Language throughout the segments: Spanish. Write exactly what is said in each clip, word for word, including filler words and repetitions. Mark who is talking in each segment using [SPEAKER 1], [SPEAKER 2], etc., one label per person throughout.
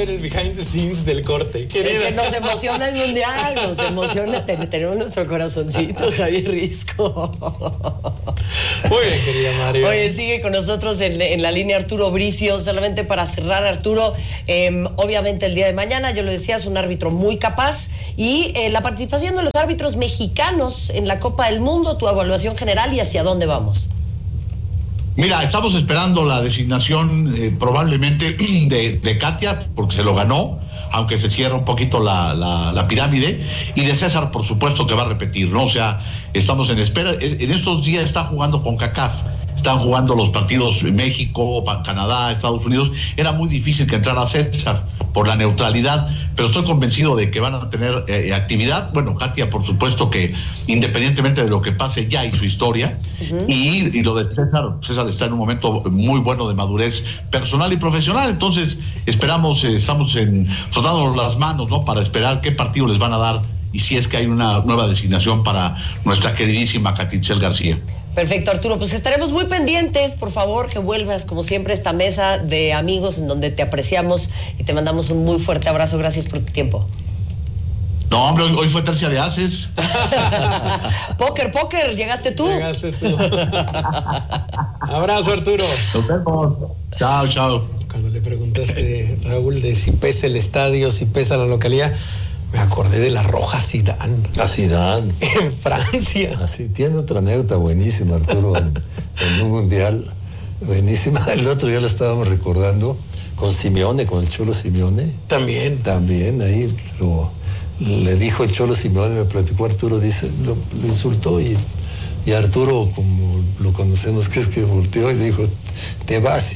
[SPEAKER 1] ver el behind the scenes del corte.
[SPEAKER 2] Es que nos emociona el mundial, nos emociona, tenemos nuestro corazoncito, Javier Risco.
[SPEAKER 1] Muy bien, querida Mario.
[SPEAKER 2] Oye, sigue con nosotros en, en la línea Arturo Bricio. Solamente para cerrar, Arturo, eh, obviamente el día de mañana, yo lo decía, es un árbitro muy capaz. Y eh, la participación de los árbitros mexicanos en la Copa del Mundo, tu evaluación general y hacia dónde vamos.
[SPEAKER 3] Mira, estamos esperando la designación eh, probablemente de, de Katia, porque se lo ganó, aunque se cierra un poquito la, la, la pirámide, y de César, por supuesto, que va a repetir, ¿no? O sea, estamos en espera. En estos días está jugando con CONCACAF, están jugando los partidos México, Canadá, Estados Unidos. Era muy difícil que entrara César por la neutralidad, pero estoy convencido de que van a tener eh, actividad. Bueno, Katia, por supuesto que independientemente de lo que pase, ya hizo historia. Uh-huh. y, y lo de César, César está en un momento muy bueno de madurez personal y profesional. Entonces, esperamos, eh, estamos en, frotándonos las manos, ¿no? Para esperar qué partido les van a dar y si es que hay una nueva designación para nuestra queridísima Katitzel García.
[SPEAKER 2] Perfecto, Arturo, pues estaremos muy pendientes, por favor, que vuelvas como siempre a esta mesa de amigos en donde te apreciamos y te mandamos un muy fuerte abrazo. Gracias por tu tiempo.
[SPEAKER 3] No, hombre, hoy, hoy fue tercia de ases.
[SPEAKER 2] Póker, póker, llegaste tú.
[SPEAKER 1] Llegaste tú. Abrazo, Arturo.
[SPEAKER 3] Nos vemos. Chao, chao.
[SPEAKER 1] Cuando le preguntaste, Raúl, de si pesa el estadio, si pesa la localidad, me acordé de la Roja Zidane.
[SPEAKER 4] A Zidane.
[SPEAKER 1] En Francia.
[SPEAKER 4] Así, tiene otra anécdota buenísima, Arturo, en, en un mundial. Buenísima. El otro día lo estábamos recordando con Simeone, con el Cholo Simeone.
[SPEAKER 1] También.
[SPEAKER 4] También, ahí lo, le dijo el Cholo Simeone, me platicó Arturo, dice, lo, lo insultó y, y Arturo, como lo conocemos, que es que volteó y le dijo, te vas.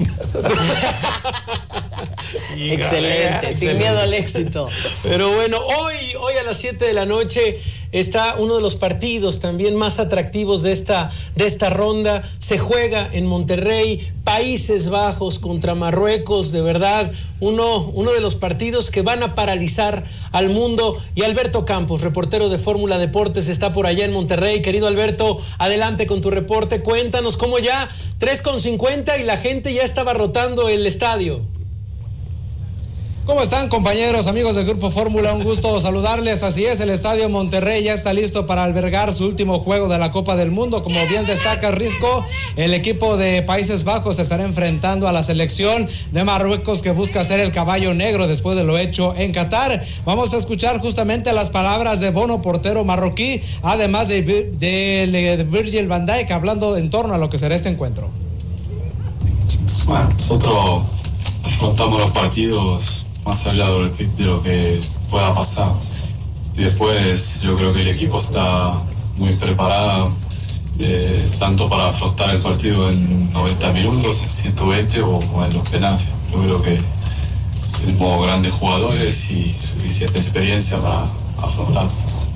[SPEAKER 2] Excelente, Excelente, sin miedo al éxito.
[SPEAKER 1] Pero bueno, hoy, hoy a las siete de la noche está uno de los partidos también más atractivos de esta, de esta ronda. Se juega en Monterrey, Países Bajos contra Marruecos. De verdad, uno, uno de los partidos que van a paralizar al mundo. Y Alberto Campos, reportero de Fórmula Deportes, está por allá en Monterrey. Querido Alberto, adelante con tu reporte. Cuéntanos cómo ya tres con cincuenta y la gente ya estaba rotando el estadio.
[SPEAKER 5] ¿Cómo están, compañeros, amigos del Grupo Fórmula? Un gusto saludarles. Así es, el Estadio Monterrey ya está listo para albergar su último juego de la Copa del Mundo. Como bien destaca Risco, el equipo de Países Bajos estará enfrentando a la selección de Marruecos, que busca ser el caballo negro después de lo hecho en Qatar. Vamos a escuchar justamente las palabras de Bono, portero marroquí, además de, de, de Virgil van Dijk, hablando en torno a lo que será este encuentro.
[SPEAKER 6] Bueno, nosotros afrontamos los partidos más allá de lo que pueda pasar. Y después yo creo que el equipo está muy preparado, eh, tanto para afrontar el partido en noventa minutos, en ciento veinte o, o en los penales. Yo creo que tenemos grandes jugadores y suficiente experiencia para afrontar.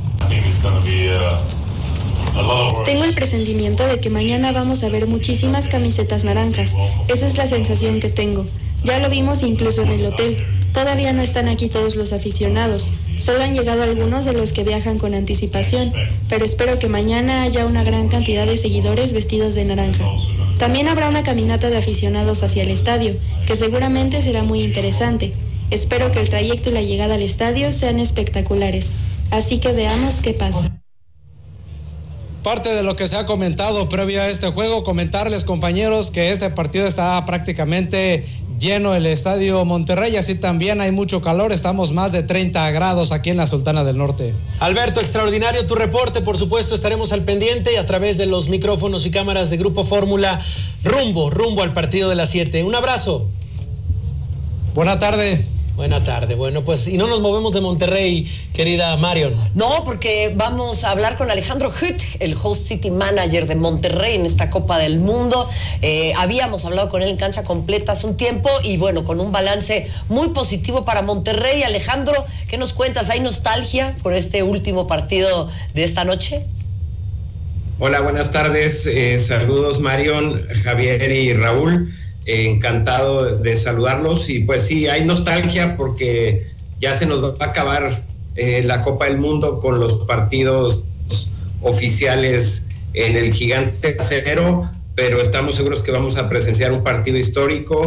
[SPEAKER 7] Tengo el presentimiento de que mañana vamos a ver muchísimas camisetas naranjas. Esa es la sensación que tengo. Ya lo vimos incluso en el hotel. Todavía no están aquí todos los aficionados. Solo han llegado algunos de los que viajan con anticipación. Pero espero que mañana haya una gran cantidad de seguidores vestidos de naranja. También habrá una caminata de aficionados hacia el estadio, que seguramente será muy interesante. Espero que el trayecto y la llegada al estadio sean espectaculares. Así que veamos qué pasa.
[SPEAKER 5] Parte de lo que se ha comentado previo a este juego, comentarles, compañeros, que este partido está prácticamente lleno el Estadio Monterrey, así también hay mucho calor, estamos más de treinta grados aquí en la Sultana del Norte.
[SPEAKER 1] Alberto, extraordinario tu reporte, por supuesto estaremos al pendiente y a través de los micrófonos y cámaras de Grupo Fórmula, rumbo, rumbo al partido de las siete. Un abrazo.
[SPEAKER 5] Buena tarde.
[SPEAKER 1] Buena tarde. Bueno, pues, y no nos movemos de Monterrey, querida Marion.
[SPEAKER 2] No, porque vamos a hablar con Alejandro Huth, el Host City Manager de Monterrey en esta Copa del Mundo. Eh, habíamos hablado con él en Cancha Completa hace un tiempo y bueno, con un balance muy positivo para Monterrey. Alejandro, ¿qué nos cuentas? ¿Hay nostalgia por este último partido de esta noche?
[SPEAKER 8] Hola, buenas tardes. Eh, saludos, Marion, Javier y Raúl. Encantado de saludarlos y pues sí, hay nostalgia porque ya se nos va a acabar eh, la Copa del Mundo con los partidos oficiales en el Gigante Acero, pero estamos seguros que vamos a presenciar un partido histórico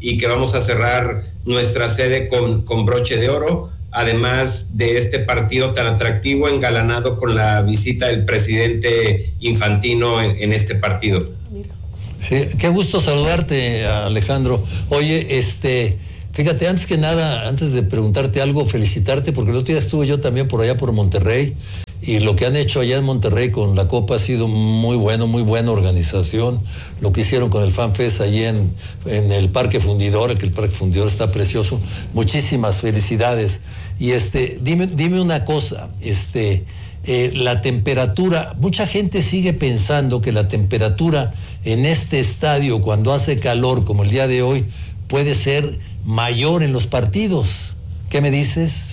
[SPEAKER 8] y que vamos a cerrar nuestra sede con, con broche de oro, además de este partido tan atractivo, engalanado con la visita del presidente Infantino en, en este partido.
[SPEAKER 4] Sí, qué gusto saludarte, Alejandro. Oye, este, fíjate, antes que nada, antes de preguntarte algo, felicitarte, porque el otro día estuve yo también por allá por Monterrey, y lo que han hecho allá en Monterrey con la Copa ha sido muy bueno, muy buena organización. Lo que hicieron con el FanFest allí en, en el Parque Fundidora, que el Parque Fundidora está precioso. Muchísimas felicidades. Y este, dime, dime una cosa, este, eh, la temperatura, mucha gente sigue pensando que la temperatura en este estadio, cuando hace calor como el día de hoy, puede ser mayor en los partidos. ¿Qué me dices?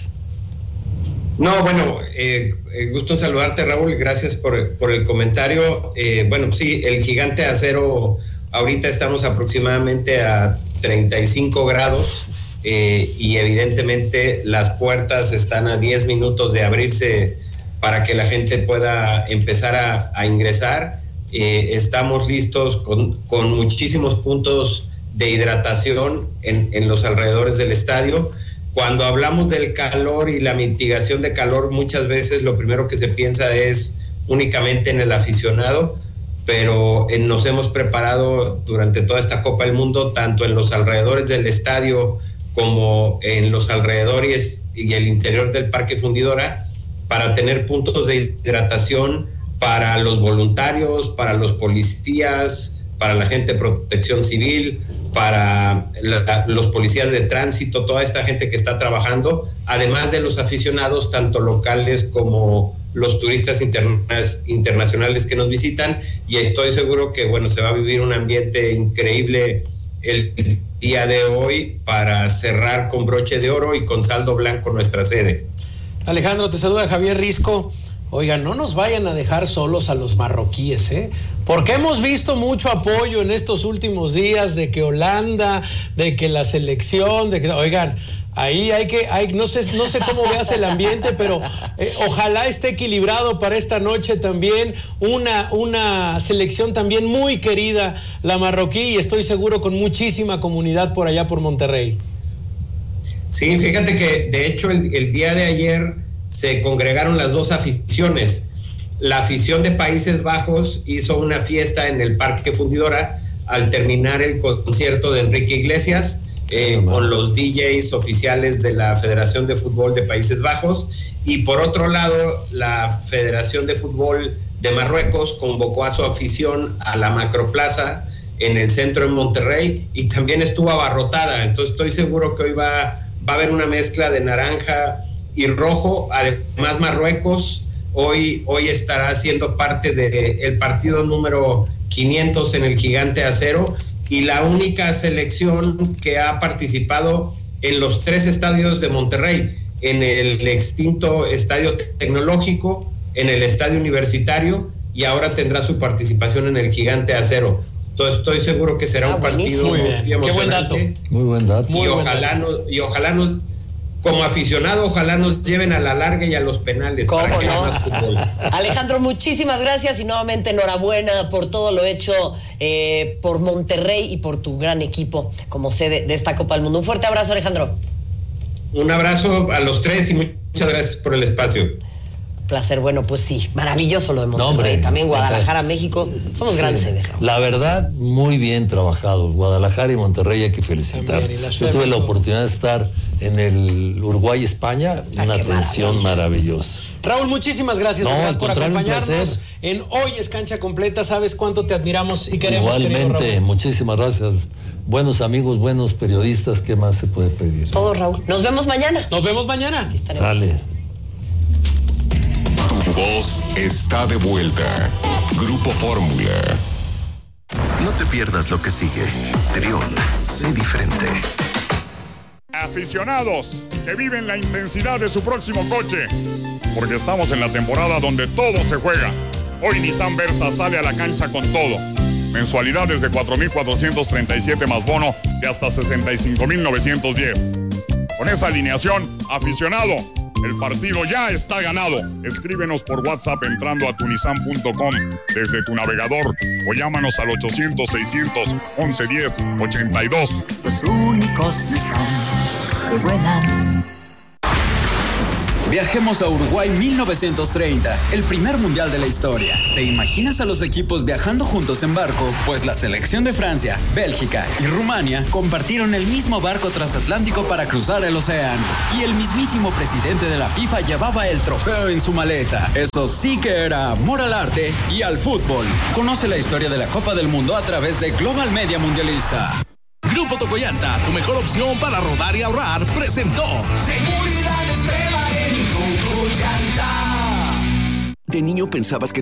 [SPEAKER 8] No, bueno, eh, eh, gusto en saludarte, Raúl, gracias por, por el comentario. Eh, bueno, sí, el Gigante de Acero, ahorita estamos aproximadamente a treinta y cinco grados eh, y evidentemente las puertas están a diez minutos de abrirse para que la gente pueda empezar a, a ingresar. Eh, estamos listos con, con muchísimos puntos de hidratación en, en los alrededores del estadio. Cuando hablamos del calor y la mitigación de calor, muchas veces lo primero que se piensa es únicamente en el aficionado, pero eh, nos hemos preparado durante toda esta Copa del Mundo, tanto en los alrededores del estadio como en los alrededores y el interior del Parque Fundidora, para tener puntos de hidratación para los voluntarios, para los policías, para la gente de protección civil, para la, los policías de tránsito, toda esta gente que está trabajando, además de los aficionados, tanto locales como los turistas interna, internacionales que nos visitan, y estoy seguro que, bueno, se va a vivir un ambiente increíble el día de hoy para cerrar con broche de oro y con saldo blanco nuestra sede.
[SPEAKER 1] Alejandro, te saluda Javier Risco. Oigan, no nos vayan a dejar solos a los marroquíes, ¿eh? Porque hemos visto mucho apoyo en estos últimos días de que Holanda, de que la selección, de que, oigan, ahí hay que, hay, no sé, no sé cómo veas el ambiente, pero eh, ojalá esté equilibrado para esta noche también, una, una selección también muy querida, la marroquí, y estoy seguro con muchísima comunidad por allá por Monterrey.
[SPEAKER 8] Sí, fíjate que de hecho el, el día de ayer se congregaron las dos aficiones. La afición de Países Bajos hizo una fiesta en el Parque Fundidora al terminar el concierto de Enrique Iglesias eh, con los D Js oficiales de la Federación de Fútbol de Países Bajos, y por otro lado la Federación de Fútbol de Marruecos convocó a su afición a la Macroplaza en el centro de Monterrey y también estuvo abarrotada. Entonces estoy seguro que hoy va, va a haber una mezcla de naranja y rojo. Además, Marruecos hoy, hoy estará siendo parte del partido número quinientos en el Gigante de Acero, y la única selección que ha participado en los tres estadios de Monterrey, en el extinto Estadio Tecnológico, en el Estadio Universitario, y ahora tendrá su participación en el Gigante de Acero. Entonces estoy seguro que será ah, un partido
[SPEAKER 1] muy bien. Qué buen dato.
[SPEAKER 4] Muy buen dato.
[SPEAKER 8] Y
[SPEAKER 1] muy
[SPEAKER 8] ojalá
[SPEAKER 1] buen dato.
[SPEAKER 8] nos, y ojalá nos, como aficionado, ojalá nos lleven a la larga y a los penales.
[SPEAKER 2] ¿Cómo
[SPEAKER 8] para que
[SPEAKER 2] no?
[SPEAKER 8] haya más fútbol.
[SPEAKER 2] Alejandro, muchísimas gracias y nuevamente enhorabuena por todo lo hecho eh, por Monterrey y por tu gran equipo como sede de esta Copa del Mundo. Un fuerte abrazo, Alejandro.
[SPEAKER 8] Un abrazo a los tres y muchas gracias por el espacio.
[SPEAKER 2] Placer, bueno, pues sí, maravilloso lo de Monterrey.
[SPEAKER 4] No, hombre,
[SPEAKER 2] también Guadalajara, México, somos gran sede.
[SPEAKER 4] La verdad, muy bien trabajado. Guadalajara y Monterrey hay que felicitar.
[SPEAKER 1] También,
[SPEAKER 4] Yo tuve la oportunidad de estar en el Uruguay-España,
[SPEAKER 2] ah,
[SPEAKER 4] una atención maravillosa.
[SPEAKER 1] Raúl, muchísimas gracias
[SPEAKER 4] no,
[SPEAKER 1] verdad, por acompañarnos
[SPEAKER 4] placer.
[SPEAKER 1] en Hoy es Cancha Completa. Sabes cuánto te admiramos y queremos.
[SPEAKER 4] Igualmente, muchísimas gracias. Buenos amigos, buenos periodistas, ¿qué más se puede pedir?
[SPEAKER 2] Todo, Raúl. Nos vemos mañana.
[SPEAKER 1] Nos vemos mañana.
[SPEAKER 4] Dale.
[SPEAKER 9] Tu voz está de vuelta. Grupo Fórmula.
[SPEAKER 10] No te pierdas lo que sigue. Trión, sé diferente.
[SPEAKER 11] Aficionados que viven la intensidad de su próximo coche, porque estamos en la temporada donde todo se juega. Hoy Nissan Versa sale a la cancha con todo. Mensualidades de cuatro mil cuatrocientos treinta y siete más bono de hasta sesenta y cinco mil novecientos diez. Con esa alineación, aficionado, El partido ya está ganado. Escríbenos por WhatsApp entrando a tunisan punto com desde tu navegador o llámanos al ochocientos, seiscientos, once, diez, ochenta y dos.
[SPEAKER 12] Los únicos Nissan que vuelan.
[SPEAKER 13] Viajemos a Uruguay mil novecientos treinta, el primer mundial de la historia. ¿Te imaginas a los equipos viajando juntos en barco? Pues la selección de Francia, Bélgica y Rumania compartieron el mismo barco transatlántico para cruzar el océano. Y el mismísimo presidente de la FIFA llevaba el trofeo en su maleta. Eso sí que era amor al arte y al fútbol. Conoce la historia de la Copa del Mundo a través de Global Media Mundialista.
[SPEAKER 14] Grupo Tocoyanta, tu mejor opción para rodar y ahorrar, presentó Seguridad Extrema en Tocoyanta.
[SPEAKER 10] De niño pensabas que